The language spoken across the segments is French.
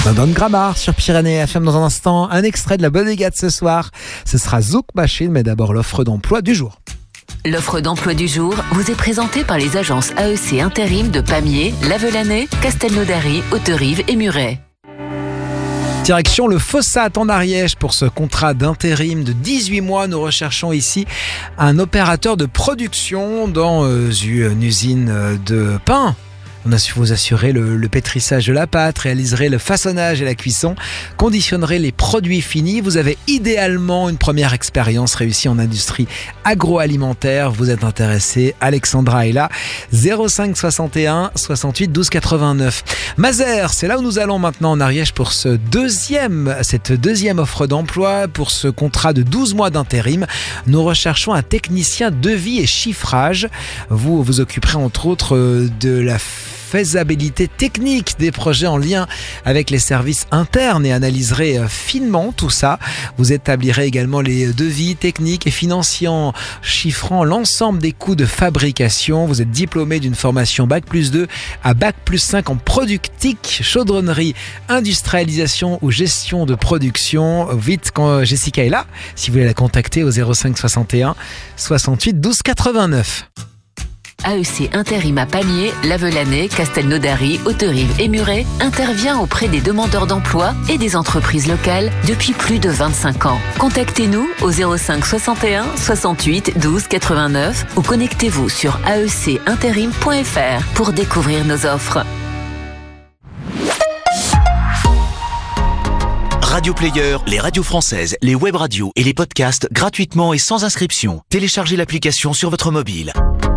Don Grammar sur Pyrénées FM dans un instant. Un extrait de la Bodega de ce soir. Ce sera Zouk Machine, mais d'abord l'offre d'emploi du jour. L'offre d'emploi du jour vous est présentée par les agences AEC Intérim de Pamiers, Lavelanet, Castelnaudary, Hauterive et Muret. Direction le Fossat en Ariège pour ce contrat d'intérim de 18 mois. Nous recherchons ici un opérateur de production dans une usine de pain. On a su vous assurer le pétrissage de la pâte, réaliserez le façonnage et la cuisson, conditionnerez les produits finis. Vous avez idéalement une première expérience réussie en industrie agroalimentaire. Vous êtes intéressé, Alexandra est là, 05 61 68 12 89. Mazères, c'est là où nous allons maintenant en Ariège pour cette deuxième offre d'emploi, pour ce contrat de 12 mois d'intérim. Nous recherchons un technicien devis et chiffrage. Vous vous occuperez entre autres de la faisabilité technique des projets en lien avec les services internes et analyserez finement tout ça. Vous établirez également les devis techniques et financiers en chiffrant l'ensemble des coûts de fabrication. Vous êtes diplômé d'une formation Bac+2 à Bac+5 en productique, chaudronnerie, industrialisation ou gestion de production. Vite quand Jessica est là, si vous voulez la contacter au 05 61 68 12 89. AEC Intérim à Pamiers, Lavelanet, Castelnaudary, Hauterive et Muret intervient auprès des demandeurs d'emploi et des entreprises locales depuis plus de 25 ans. Contactez-nous au 05 61 68 12 89 ou connectez-vous sur aecinterim.fr pour découvrir nos offres. Radio Player, les radios françaises, les web radios et les podcasts gratuitement et sans inscription. Téléchargez l'application sur votre mobile.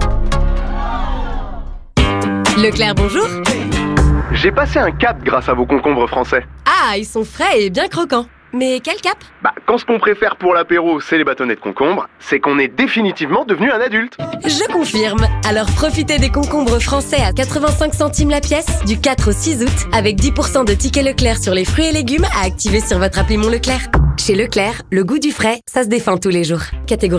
Leclerc, bonjour. J'ai passé un cap grâce à vos concombres français. Ah, ils sont frais et bien croquants. Mais quel cap ? Quand ce qu'on préfère pour l'apéro, c'est les bâtonnets de concombre, c'est qu'on est définitivement devenu un adulte. Je confirme. Alors profitez des concombres français à 85 centimes la pièce du 4 au 6 août avec 10% de tickets Leclerc sur les fruits et légumes à activer sur votre appli Mon Leclerc. Chez Leclerc, le goût du frais, ça se défend tous les jours. Catégorie